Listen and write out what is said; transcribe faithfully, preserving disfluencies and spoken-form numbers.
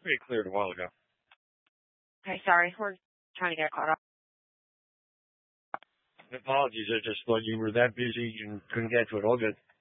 pretty cleared a while ago. Okay, sorry. We're trying to get caught up. Apologies, I just thought you were that busy and couldn't get to it. All good.